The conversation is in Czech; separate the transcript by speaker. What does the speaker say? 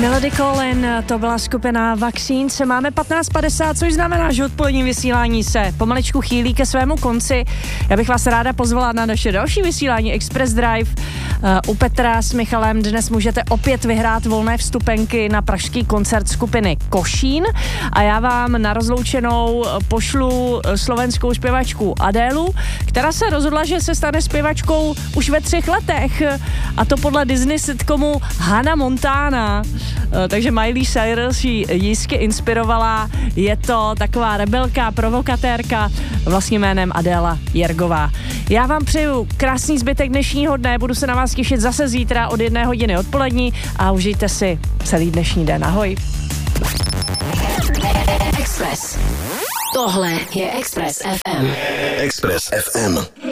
Speaker 1: Melody Colin, to byla skupina Vaccines. Máme 15:50, což znamená, že odpolední vysílání se pomaličku chýlí ke svému konci. Já bych vás ráda pozvala na naše další vysílání Express Drive. U Petra s Michalem dnes můžete opět vyhrát volné vstupenky na pražský koncert skupiny Košín a já vám na rozloučenou pošlu slovenskou zpěvačku Adélu, která se rozhodla, že se stane zpěvačkou už ve 3 letech, a to podle Disney sitcomu Hannah Montana. Takže Miley Cyrus ji jistě inspirovala. Je to taková rebelka, provokatérka, vlastním jménem Adéla Jergová. Já vám přeju krásný zbytek dnešního dne, budu se na vás těšit zase zítra od 1 hodiny odpolední a užijte si celý dnešní den. Ahoj.
Speaker 2: Express. Tohle je Express FM.
Speaker 3: Express FM.